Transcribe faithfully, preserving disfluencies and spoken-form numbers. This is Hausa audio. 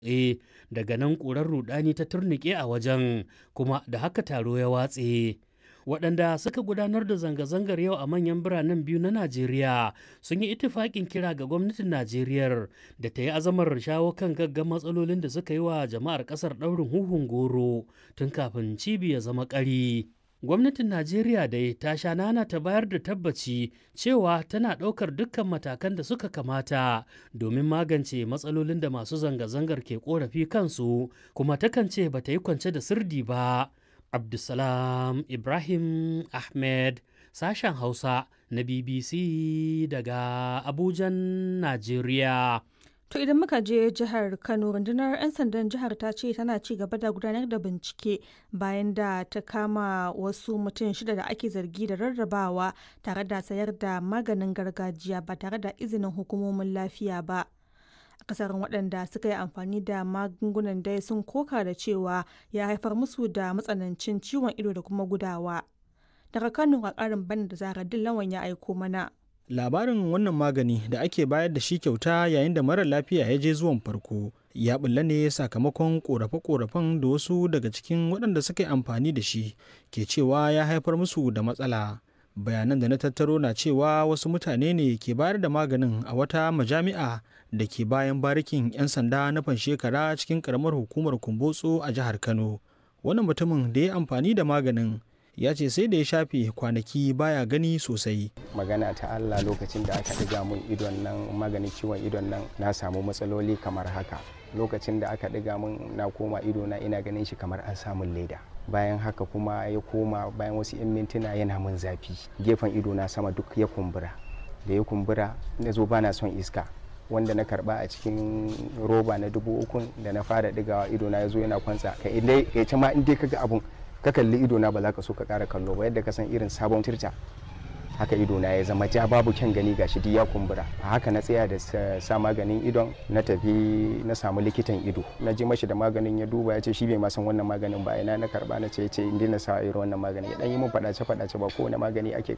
E, daga nan ƙurar rudani ta turnike a wajen kuma da haka taro ya watse. Waɗanda suka gudanar da zanga-zangar yau a manyan biranen biyu na Najeriya sun yi itifaƙin kira ga gwamnatin Najeriya da ta yi azamar shawo kan gaggan matsalolin da suka yi wa jama'ar ƙasar ɗaurin huhun goro tun kafin cibi ya zama ƙari. Gwamnatin Najeriya dai ta sha nana ta bayar da tabbaci cewa tana ɗaukar dukkan matakan da suka kamata domin magance matsalolin da masu zanga-zangar ke ƙorafi kansu, kuma takan ce ba ta yi kwance da sirdi ba. Abdulsalam Ibrahim Ahmed, sashen Hausa na B B C daga Abujan, Najeriya. To idan muka je jihar Kano, rundunar 'yan sandan jihar ta ce tana ci gaba da gudanar da bincike bayan da ta kama wasu mutum shida da ake zargi da rarrabawa tare da sayar da maganin gargajiya ba tare da izinin hukumomin lafiya ba. Akasarin waɗanda suka yi amfani da magungunan dai sun koka da cewa ya haifar musu da matsanancin ciwon ido da kuma gudawa. Daga Kano a ƙarin bana da Zara Dillawan ya aiko mana. Labarin wannan magani da ake bayar da shi kyauta yayin da marar lafiya ya je zuwan farko ya bulla ne sakamakon korafe-korafen da wasu daga cikin waɗanda suka yi amfani da shi ke cewa ya haifar musu da matsala. Bayanan da na tattaro na cewa wasu mutane ne ke bayar da maganin a wata majami'a da ke bayan barikin 'yan sanda na Fanshekara cikin karamar hukumar Kumbotso a jihar Kano. Wannan mutumin da ya amfani da maganin ya ce sai da ya shafe kwanaki baya gani sosai. Magana ta Allah, lokacin da aka ɗiga mun idon nan maganin ciwon idon nan na samu matsaloli kamar haka. Lokacin da aka ɗiga mun na koma ido na ina ganin shi kamar an samun leda. Bayan haka kuma ya koma bayan wasu 'yan mintuna yana mun zafi. Gefen ido na sama duk ya kumbura. Da ya kumbura na zo bana son iska. Wanda na karba a cikin roba na dubu ukun da na fara ɗigawa ido na ya zo yana kwantsa. Ka idai ya ce ma in dai kaga abun ka kalli ido na ba za ka so ka ƙara kallo ba, yadda ka san irin sabon tirta haka ido na ya zama ja, babu kyan gani, gashi duk ya kumbura. A haka na tsaya da sa maganin idon na tafi na samu likitan ido, na ji mashi da maganin ya duba ya ce shi bai ma san wannan maganin ba. Ina na karba na ce ce in na sa irin wannan magani ya dan yi mun fadace fadace ba kowane magani ake